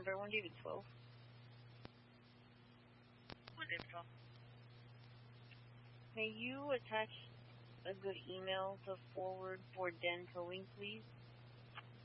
number 1 David 12. 1 David 12. May you attach a good email to forward for Den Towing, please?